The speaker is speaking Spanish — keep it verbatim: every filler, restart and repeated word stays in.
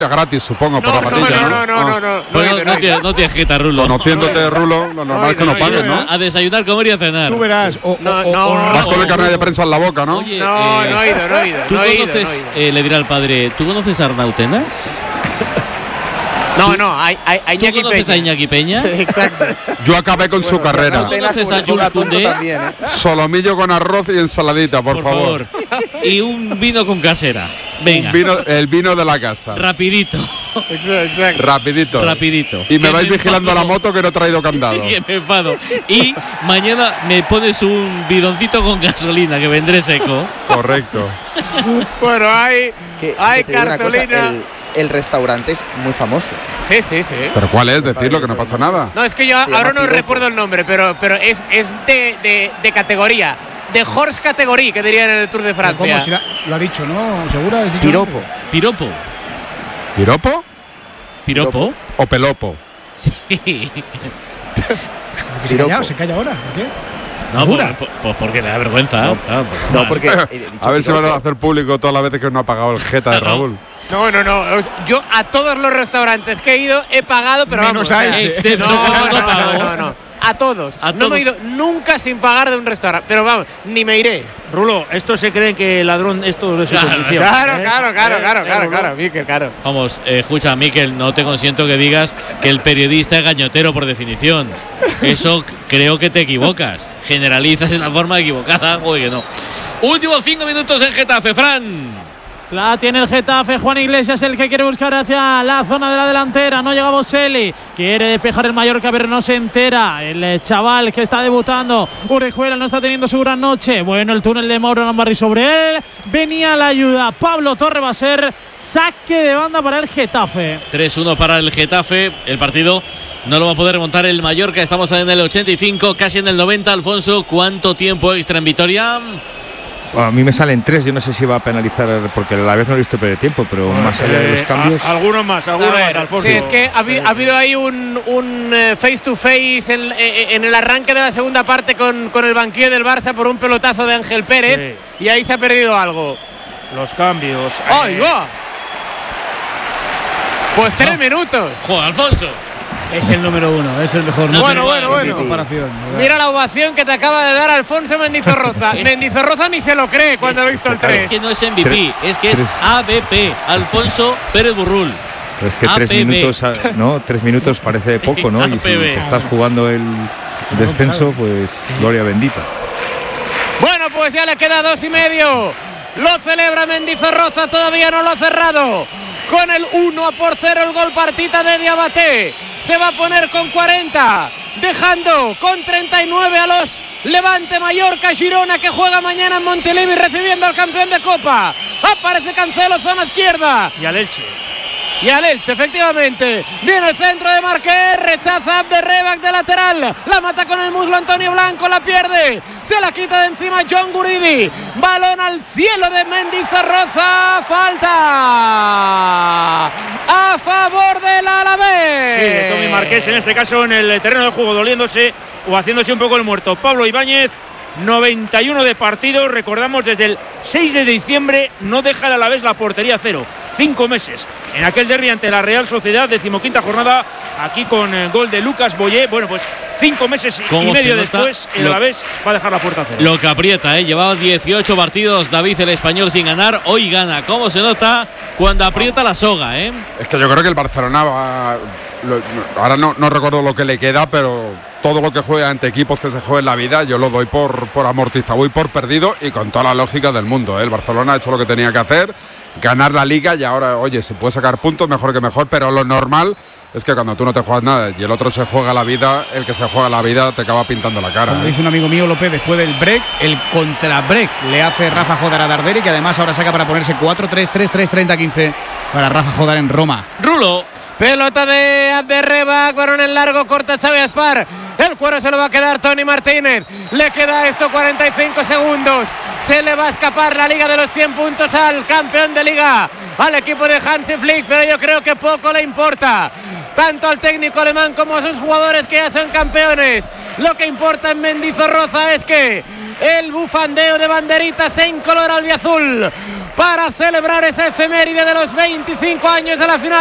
gratis, supongo, por no, la patilla, no, no, no, no, no, no, Pues no, no, no, no, tiene, no tienes jeta, Rulo. Conociéndote, Rulo, lo normal es que no pagues, ¿no? A desayunar, comer y a cenar. Tú verás. O, No, o- no. o- Vas con el carnet de prensa en la boca, ¿no? Oye, No, eh, no he ido, no he ido, ¿Tú no he ido, conoces, no he ido. eh, le dirá al padre, ¿tú conoces a Arnautenas? No, no, hay, hay, hay ¿Tú Iñaki conoces Peña. a Iñaki Peña? Sí, exacto. Yo acabé con su carrera. ¿Conoces a Jules Koundé? también, ¿eh? Solomillo con arroz y ensaladita, por, Por favor. Y un vino con casera. Venga. Un vino, el vino de la casa. Rapidito. Exacto. Rapidito. Rapidito. Y me Que vais vigilando enfado. la moto que no he traído candado. Que me enfado. Y mañana me pones un bidoncito con gasolina que vendré seco. Correcto. Bueno, hay, Que- hay que te digo una cosa, cartulina. el, el restaurante es muy famoso. Sí, sí, sí. ¿Pero cuál es? Decirlo, que no pasa nada. No, es que yo Se llama ahora no Piropo. recuerdo el nombre, pero, pero es, es de, de, de categoría. De horse category, que dirían en el Tour de ¿Cómo? Francia. Si la- lo ha dicho, ¿no? ¿Segura? ¿Has dicho Piropo. nombre? Piropo. ¿Piropo Piropo. o pelopo? Sí. ¿Por qué se Piropo. calla? ¿Se calla ahora? ¿Por qué? No, ¿Segura? pues, pues porque le da vergüenza. No, Claro, pues No, normal. porque he dicho A ver si van piropo. a hacer público todas las veces que no ha pagado el jeta de Claro. Raúl. No, no, no. Yo a todos los restaurantes que he ido he pagado, pero Menos vamos. a o sea, este. no, Excepto no, cuando no, pago. no, no. A todos. A No me he todos. ido nunca sin pagar de un restaurante. Pero vamos, ni me iré. Rulo, estos se creen que el ladrón esto de su Claro, condición. Claro, ¿eh? claro, claro, ¿Eh? claro, ¿Eh, claro, Rulo? claro, Miquel, claro. Vamos, eh, escucha, Miquel, no te consiento que digas que el periodista es gañotero por definición. Eso c- creo que te equivocas. Generalizas en la forma equivocada. Oye, que no. Últimos cinco minutos en Getafe, Fran. La tiene el Getafe, Juan Iglesias el que quiere buscar hacia la zona de la delantera, no llega Boselli, quiere despejar el Mallorca pero no se entera, el eh, chaval que está debutando, Orejuela no está teniendo su gran noche, bueno el túnel de Mauro Lambarri sobre él, venía la ayuda, Pablo Torre va a ser saque de banda para el Getafe. tres uno para el Getafe. El partido no lo va a poder remontar el Mallorca. Estamos en el ochenta y cinco, casi en el noventa. Alfonso, ¿cuánto tiempo extra en Vitoria? A mí me salen tres, yo no sé si va a penalizar porque a la vez no he visto perder tiempo, pero más allá de los cambios. A- algunos más, A algunos ver, más, Alfonso. sí, es que ha, habi- ha habido ahí un, un eh, face to face en, eh, en el arranque de la segunda parte con, con el banquillo del Barça por un pelotazo de Ángel Pérez y ahí se ha perdido algo. Los cambios. ¡Ay, eh, va! Pues tres minutos. Joder, Alfonso. Es el número uno, es el mejor. No, número. bueno, bueno, bueno. Comparación. Mira la ovación que te acaba de dar Alfonso Mendizorroza. Mendizorroza ni se lo cree cuando ha visto el Es tres. que no es M V P, Tres. es que es Tres. A B P, Alfonso Pérez Burrul. Pero es que A tres P B. minutos, a- no, tres minutos parece poco, ¿no? Y si A P B. te estás jugando el descenso, pues gloria bendita. Bueno, pues ya le queda dos y medio. Lo celebra Mendizorroza, todavía no lo ha cerrado. Con el uno por cero el gol partita de Diabaté. Se va a poner con cuarenta, dejando con treinta y nueve a los Levante, Mallorca, Girona, que juega mañana en Montilivi recibiendo al campeón de Copa. Aparece Cancelo, zona izquierda. Y al Elche. Y al Elche, efectivamente. Viene el centro de Marqués, rechaza Abderrebac de lateral. La mata con el muslo Antonio Blanco, la pierde. Se la quita de encima John Guridi. Balón al cielo de Mendizorroza. Falta a favor del Alavés. Sí, de Tommy Marqués, en este caso en el terreno de juego, doliéndose o haciéndose un poco el muerto. Pablo Ibáñez, noventa y uno de partido. Recordamos, desde el seis de diciembre no deja el Alavés la portería cero. Cinco meses en aquel derbi ante la Real Sociedad, decimoquinta jornada, aquí con eh, gol de Lucas Boyé. Bueno, pues cinco meses y ¿Cómo medio se nota después el lo- Alavés va a dejar la puerta cero. Lo que aprieta, ¿eh? Llevaba dieciocho partidos David el español sin ganar. Hoy gana. ¿Cómo se nota cuando aprieta la soga, eh? Es que yo creo que el Barcelona va. lo- ahora no, no recuerdo lo que le queda, pero todo lo que juega ante equipos que se juega en la vida, yo lo doy por, por amortizado y por perdido, y con toda la lógica del mundo, ¿eh? El Barcelona ha hecho lo que tenía que hacer, ganar la liga, y ahora, oye, si puede sacar puntos, mejor que mejor, pero lo normal es que cuando tú no te juegas nada y el otro se juega la vida, el que se juega la vida te acaba pintando la cara. Como ¿eh? dice un amigo mío, López, después del break, el contra-break le hace Rafa Jodar a Darderi, que además ahora saca para ponerse cuatro tres tres tres treinta quince para Rafa Jodar en Roma. Rulo. Pelota de Abderrebac, balón en largo, corta Xavi Aspar. El cuero se lo va a quedar Tony Martínez. Le queda esto cuarenta y cinco segundos. Se le va a escapar la liga de los cien puntos al campeón de liga, al equipo de Hansi Flick, pero yo creo que poco le importa, tanto al técnico alemán como a sus jugadores que ya son campeones. Lo que importa en Mendizorroza es que el bufandeo de banderitas en color albiazul para celebrar esa efeméride de los veinticinco años de la final